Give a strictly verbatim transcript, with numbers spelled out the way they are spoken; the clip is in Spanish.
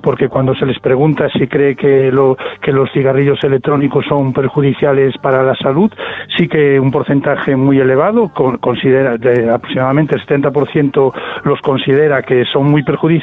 porque cuando se les pregunta si cree que, lo, que los cigarrillos electrónicos son perjudiciales para la salud, sí que un porcentaje muy elevado, con, considera de aproximadamente el setenta por ciento los considera que son muy perjudiciales,